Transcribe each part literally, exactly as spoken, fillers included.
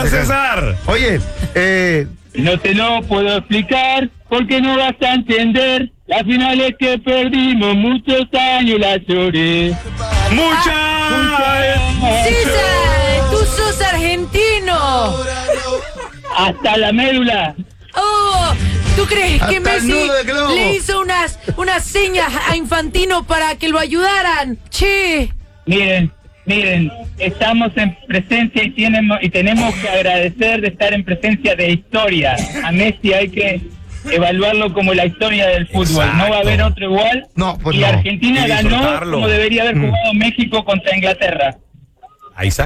Gracias, César. Oye, eh... no te lo puedo explicar porque no vas a entender. La final es que perdimos muchos años, la lloré. ¡Muchas! César, tú sos argentino. Hasta la médula. Oh, ¿tú crees Hasta que Messi le hizo unas, unas señas a Infantino para que lo ayudaran? Che. Miren, miren, estamos en presencia y tenemos, y tenemos que agradecer de estar en presencia de historia. A Messi hay que evaluarlo como la historia del fútbol. Exacto. No va a haber otro igual. No, pues y no. Argentina Y ganó disfrutarlo. como debería haber jugado mm. México contra Inglaterra. Ahí está.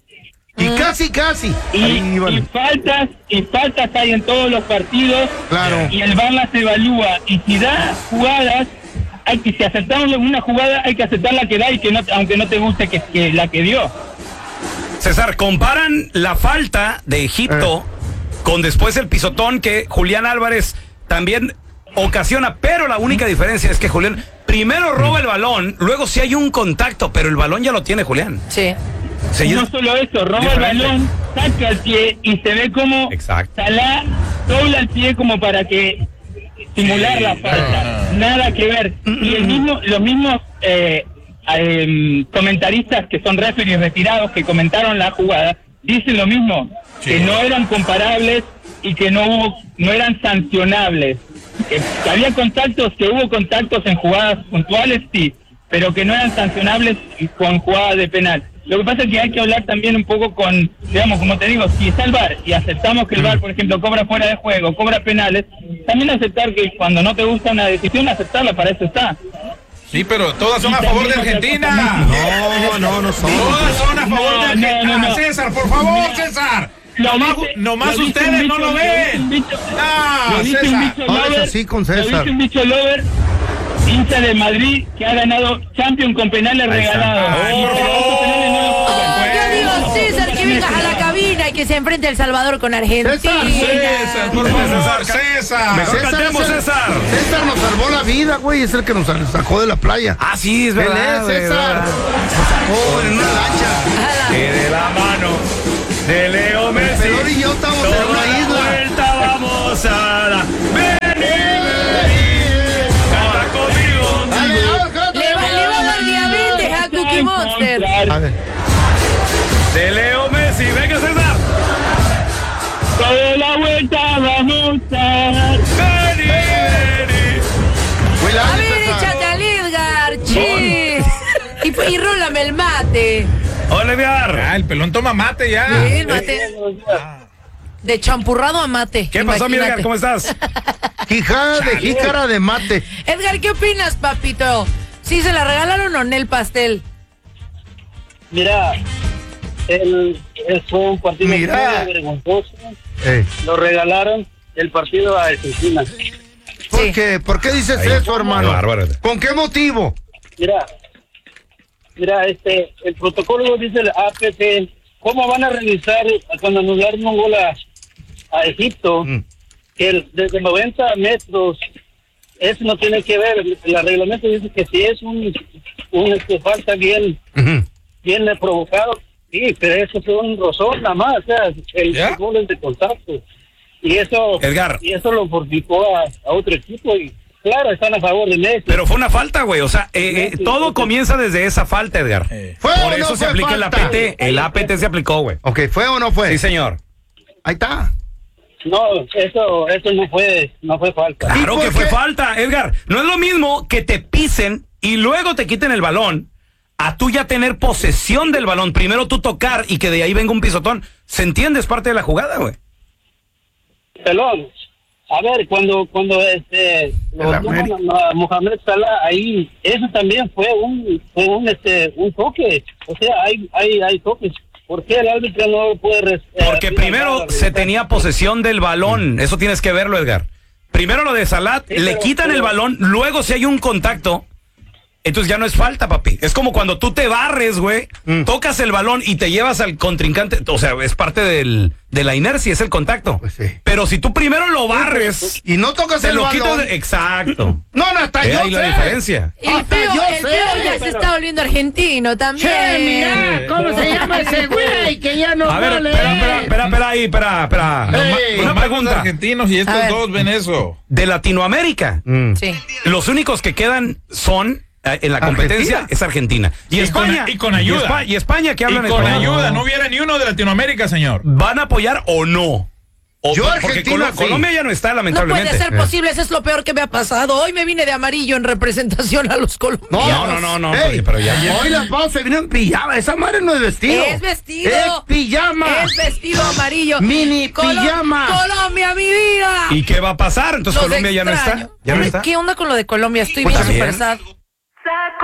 Y casi, casi. Y, Ahí, vale. y faltas, y faltas hay en todos los partidos. Claro. Y el V A R las evalúa. Y si da jugadas, hay que, si aceptamos una jugada, hay que aceptar la que da y que no, aunque no te guste que, que la que dio. César, comparan la falta de Egipto eh. con después el pisotón que Julián Álvarez también ocasiona, pero la única diferencia es que Julián primero roba el balón, luego sí hay un contacto, pero el balón ya lo tiene Julián. Sí. Sí, no solo eso, roba diferente. El balón, saca el pie y se ve como Salah dobla el pie como para que simular sí, la falta. No. Nada que ver. Y el mismo, los mismos eh, eh, comentaristas que son referees retirados que comentaron la jugada dicen lo mismo, sí. que no eran comparables y que no hubo, no eran sancionables. Que, que había contactos, que hubo contactos en jugadas puntuales, sí, pero que no eran sancionables con jugadas de penal. Lo que pasa es que hay que hablar también un poco con, digamos, como te digo, si está el V A R y aceptamos que el V A R, por ejemplo, cobra fuera de juego, cobra penales, también aceptar que cuando no te gusta una decisión, aceptarla, para eso está. Sí, pero todas son a favor de Argentina. No, no, no son. Todas son a favor no, de Argentina. No, no, no. César, por favor, César. Nomás, nomás lo ustedes bicho, no lo ven. Bicho, ah, César. Ahora es así con César. Lo dice un bicho lover, hincha de Madrid, que ha ganado Champions con penales regalados. Ay, oh, oh, yo digo, César, que vengas a la cabina y que se enfrente El Salvador con Argentina. César, César, por favor, César. Mejor cantemos, César. César nos salvó la vida, güey, es el que nos sacó de la playa. Ah, sí, es verdad. Él es César. Nos sacó en una lancha. Que de la mano de Leo Messi. Pero y yo estamos en una isla. Vuelta vamos a la... Ven, ven, ahora conmigo. Dale, le, va, le va a dar diabetes a Cookie Monster. A ver. De Leo Messi, venga César. Toda la vuelta vamos a dar. Vení, vení. A ver, échate al Edgar, che. Y, y rólame el mate. Hola, Edgar. Ah, el pelón toma mate ya. Sí, el mate. De champurrado a mate. ¿Qué pasó, mi Edgar? ¿Cómo estás? Quijada de jícara de mate. Edgar, ¿qué opinas, papito? ¿Sí se la regalaron o no el pastel? Mira, el, el fue un partido Mira. muy vergonzoso. Eh. Lo regalaron el partido a Argentina. ¿Por Sí. qué? ¿Por qué dices Ahí. eso, hermano? Bárbaro. ¿Con qué motivo? Mira, mira, este, el protocolo dice el A P T, ¿cómo van a revisar cuando anularon un gol a, a Egipto? Mm. Que el, desde noventa metros, eso no tiene que ver, el, el reglamento dice que si es un, un este, falta bien, uh-huh. bien provocado, sí, pero eso fue un rozón nada más, o sea, el, ¿Ya? el gol es de contacto, y eso, Edgar. y eso lo fortificó a, a otro equipo, y claro, están a favor de Messi. Pero fue una falta, güey. O sea, eh, eh, todo comienza desde esa falta, Edgar. Eh. ¿Fue Por o eso no se fue aplica falta? el A P T. El A P T se aplicó, güey. Ok, ¿fue o no fue? Sí, señor. Ahí está. No, eso, eso no fue, no fue falta. Claro que por fue qué? falta, Edgar. No es lo mismo que te pisen y luego te quiten el balón a tú ya tener posesión del balón. Primero tú tocar y que de ahí venga un pisotón. ¿Se entiende? Es parte de la jugada, güey. Pelón, a ver, cuando cuando este lo toman a Mohamed Salah ahí, eso también fue un fue un este un toque. O sea, hay hay hay toques. ¿Por qué el árbitro no puede res- Porque primero se tenía posesión del balón. Eso tienes que verlo, Edgar. Primero lo de Salah, Sí, le pero- quitan pero- el balón, luego si hay un contacto, entonces ya no es falta, papi. Es como cuando tú te barres, güey, Mm. tocas el balón y te llevas al contrincante. O sea, es parte del, de la inercia, es el contacto. Pues sí. Pero si tú primero lo barres, Y no tocas te el lo balón. quitas. de- Exacto. No, no, hasta Es yo ahí la sé. diferencia. El Hasta feo, yo el sé, feo ya se pero- está volviendo argentino también. Che, mira, ¿cómo se llama ese güey? Ey, que ya no A ver, vale. espera, espera, espera, espera ahí, espera, espera. Ey. Una Nomás los pregunta. argentinos y A estos ver. dos ven eso. De Latinoamérica, Mm. Sí. los únicos que quedan son eh, en la competencia Argentina. es Argentina. Y, Y España. con- y con ayuda. Y, Espa- y España que Y hablan con español. ayuda, no hubiera ni uno de Latinoamérica, señor. ¿Van a apoyar o no? O- Yo, porque Argentina, Colo- sí. Colombia ya no está, No lamentablemente. puede ser posible, eso es lo peor que me ha pasado. Hoy me vine de amarillo en representación a los colombianos. No, no, no, no, Ey, pero ya. Hoy la pausa vino en pijama. Esa madre no es vestido. Es vestido. Es pijama. Es vestido amarillo. Mini Colo- pijama. Colombia, mi vida. ¿Y qué va a pasar? Entonces Los Colombia ya no extraño. está. Ya no está. ¿Qué onda con lo de Colombia? Estoy Pues bien también. super sad.